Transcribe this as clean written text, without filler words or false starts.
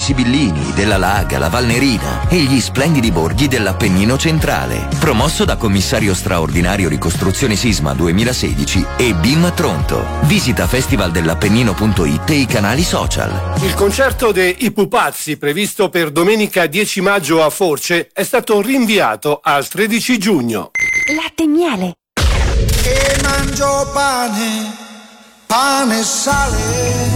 Sibillini, della Laga, la Valnerina e gli splendidi borghi dell'Appennino centrale. Promosso da Commissario Straordinario Ricostruzione Sisma 2016 e BIM Tronto. Visita festivaldellappennino.it e i canali social. Il concerto dei Pupazzi, previsto per domenica 10 maggio a Force, è stato rinviato al 13 giugno. Latte e miele. E mangio pane e sale.